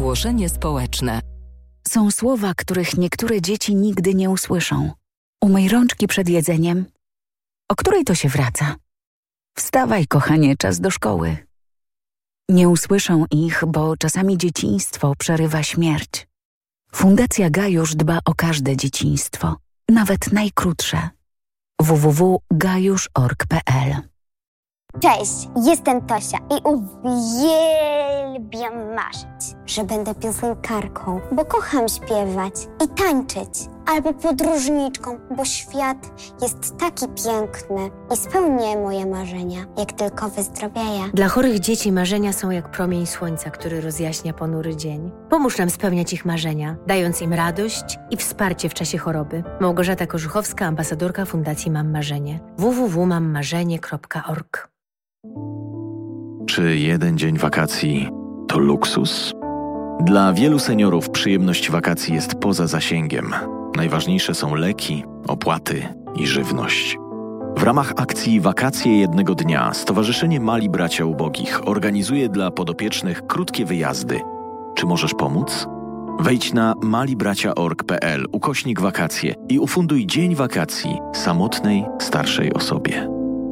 Ogłoszenie społeczne. Są słowa, których niektóre dzieci nigdy nie usłyszą. Umyj rączki przed jedzeniem. O której to się wraca? Wstawaj, kochanie, czas do szkoły. Nie usłyszą ich, bo czasami dzieciństwo przerywa śmierć. Fundacja Gajusz dba o każde dzieciństwo, nawet najkrótsze. www.gajusz.org.pl. Cześć, jestem Tosia i uwielbiam marzyć, że będę piosenkarką, bo kocham śpiewać i tańczyć, albo podróżniczką, bo świat jest taki piękny i spełnię moje marzenia, jak tylko wyzdrowieję. Dla chorych dzieci marzenia są jak promień słońca, który rozjaśnia ponury dzień. Pomóż nam spełniać ich marzenia, dając im radość i wsparcie w czasie choroby. Małgorzata Korzuchowska, ambasadorka Fundacji Mam Marzenie. www.mammarzenie.org. Czy jeden dzień wakacji to luksus? Dla wielu seniorów przyjemność wakacji jest poza zasięgiem. Najważniejsze są leki, opłaty i żywność. W ramach akcji Wakacje jednego dnia Stowarzyszenie Mali Bracia Ubogich organizuje dla podopiecznych krótkie wyjazdy. Czy możesz pomóc? Wejdź na malibracia.org.pl/wakacje i ufunduj dzień wakacji samotnej, starszej osobie.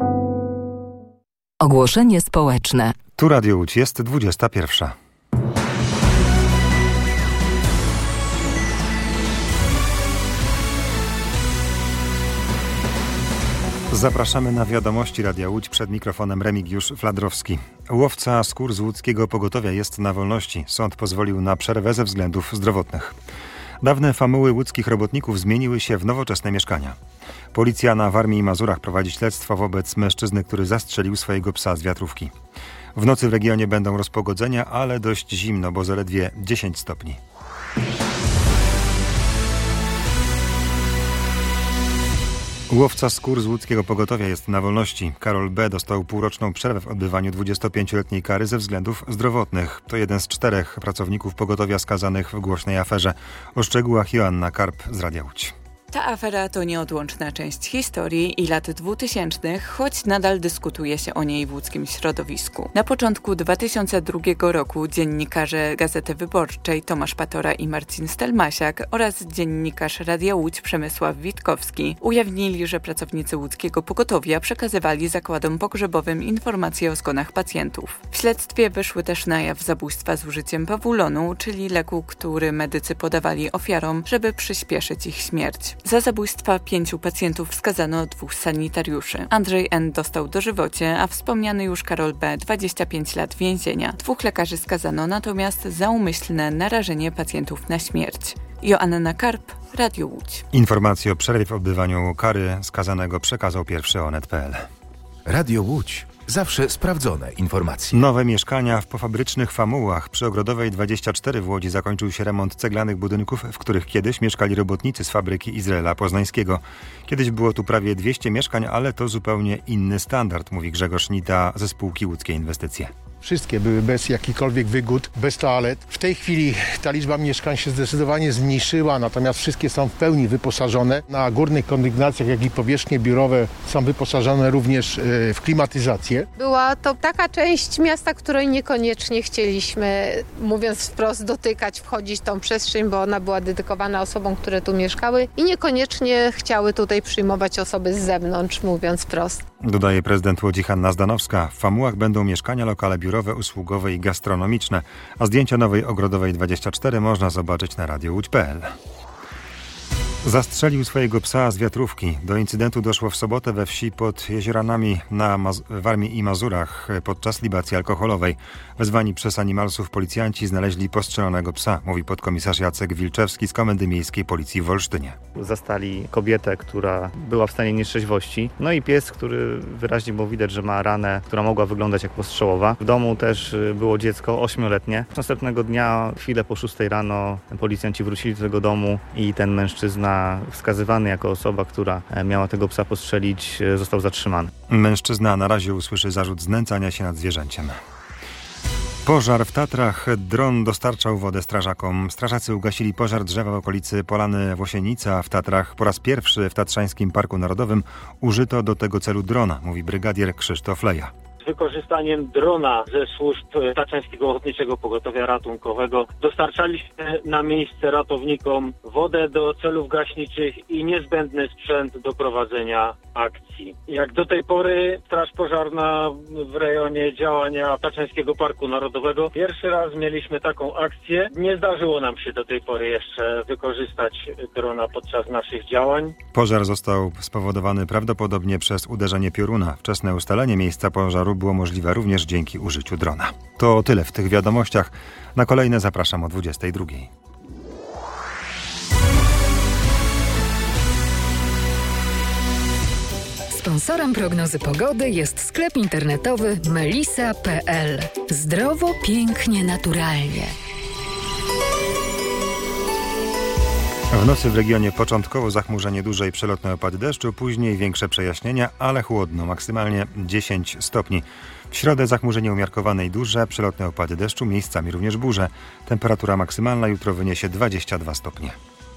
Ogłoszenie społeczne. Tu Radio Łódź, jest 21. Zapraszamy na wiadomości Radia Łódź, przed mikrofonem Remigiusz Fladrowski. Łowca skór z łódzkiego pogotowia jest na wolności. Sąd pozwolił na przerwę ze względów zdrowotnych. Dawne famuły łódzkich robotników zmieniły się w nowoczesne mieszkania. Policja na Warmii i Mazurach prowadzi śledztwo wobec mężczyzny, który zastrzelił swojego psa z wiatrówki. W nocy w regionie będą rozpogodzenia, ale dość zimno, bo zaledwie 10 stopni. Łowca skór z łódzkiego pogotowia jest na wolności. Karol B. dostał półroczną przerwę w odbywaniu 25-letniej kary ze względów zdrowotnych. To jeden z 4 pracowników pogotowia skazanych w głośnej aferze. O szczegółach Joanna Karp z Radia Łódź. Ta afera to nieodłączna część historii i lat 2000, choć nadal dyskutuje się o niej w łódzkim środowisku. Na początku 2002 roku dziennikarze Gazety Wyborczej Tomasz Patora i Marcin Stelmasiak oraz dziennikarz Radia Łódź Przemysław Witkowski ujawnili, że pracownicy łódzkiego pogotowia przekazywali zakładom pogrzebowym informacje o zgonach pacjentów. W śledztwie wyszły też na jaw zabójstwa z użyciem pawulonu, czyli leku, który medycy podawali ofiarom, żeby przyspieszyć ich śmierć. Za zabójstwa 5 pacjentów wskazano 2 sanitariuszy. Andrzej N. dostał dożywocie, a wspomniany już Karol B. 25 lat więzienia. 2 lekarzy skazano natomiast za umyślne narażenie pacjentów na śmierć. Joanna Karp, Radio Łódź. Informacje o przerwie w odbywaniu kary skazanego przekazał pierwszy Onet.pl. Radio Łódź. Zawsze sprawdzone informacje. Nowe mieszkania w pofabrycznych famułach. Przy Ogrodowej 24 w Łodzi zakończył się remont ceglanych budynków, w których kiedyś mieszkali robotnicy z fabryki Izraela Poznańskiego. Kiedyś było tu prawie 200 mieszkań, ale to zupełnie inny standard, mówi Grzegorz Nita ze spółki Łódzkie Inwestycje. Wszystkie były bez jakichkolwiek wygód, bez toalet. W tej chwili ta liczba mieszkań się zdecydowanie zmniejszyła, natomiast wszystkie są w pełni wyposażone. Na górnych kondygnacjach, jak i powierzchnie biurowe są wyposażone również w klimatyzację. Była to taka część miasta, której niekoniecznie chcieliśmy, mówiąc wprost, dotykać, wchodzić w tą przestrzeń, bo ona była dedykowana osobom, które tu mieszkały i niekoniecznie chciały tutaj przyjmować osoby z zewnątrz, mówiąc wprost. Dodaje prezydent Łodzi Hanna Zdanowska. W famułach będą mieszkania, lokale biurowe, usługowe i gastronomiczne, a zdjęcia nowej Ogrodowej 24 można zobaczyć na radiołódź.pl. Zastrzelił swojego psa z wiatrówki. Do incydentu doszło w sobotę we wsi pod Jezioranami na Warmii i Mazurach podczas libacji alkoholowej. Wezwani przez animalsów policjanci znaleźli postrzelonego psa, mówi podkomisarz Jacek Wilczewski z Komendy Miejskiej Policji w Olsztynie. Zastali kobietę, która była w stanie nieszczęśliwości. No i pies, który wyraźnie było widać, że ma ranę, która mogła wyglądać jak postrzałowa. W domu też było dziecko 8-letnie. Następnego dnia, chwilę po 6 rano, policjanci wrócili do tego domu i ten mężczyzna, wskazywany jako osoba, która miała tego psa postrzelić, został zatrzymany. Mężczyzna na razie usłyszy zarzut znęcania się nad zwierzęciem. Pożar w Tatrach. Dron dostarczał wodę strażakom. Strażacy ugasili pożar drzewa w okolicy Polany Włosienica w Tatrach. Po raz pierwszy w Tatrzańskim Parku Narodowym użyto do tego celu drona, mówi brygadier Krzysztof Leja. wykorzystaniem drona ze służb Tatrzańskiego Ochotniczego Pogotowia Ratunkowego dostarczaliśmy na miejsce ratownikom wodę do celów gaśniczych i niezbędny sprzęt do prowadzenia akcji. Jak do tej pory Straż Pożarna w rejonie działania Tatrzańskiego Parku Narodowego pierwszy raz mieliśmy taką akcję. Nie zdarzyło nam się do tej pory jeszcze wykorzystać drona podczas naszych działań. Pożar został spowodowany prawdopodobnie przez uderzenie pioruna. Wczesne ustalenie miejsca pożaru było możliwe również dzięki użyciu drona. To tyle w tych wiadomościach. Na kolejne zapraszam o 22:00. Sponsorem prognozy pogody jest sklep internetowy melisa.pl. Zdrowo, pięknie, naturalnie. W nocy w regionie początkowo zachmurzenie duże i przelotne opady deszczu, później większe przejaśnienia, ale chłodno, maksymalnie 10 stopni. W środę zachmurzenie umiarkowane i duże, przelotne opady deszczu, miejscami również burze. Temperatura maksymalna jutro wyniesie 22 stopnie.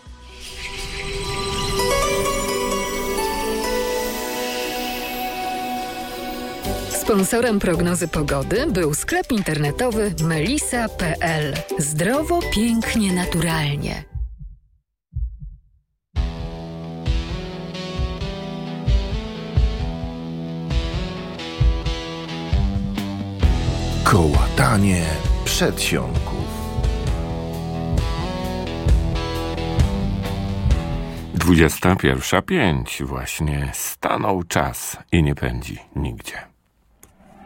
Sponsorem prognozy pogody był sklep internetowy melisa.pl. Zdrowo, pięknie, naturalnie. Kołatanie przedsionków. 21:05 właśnie stanął czas i nie pędzi nigdzie.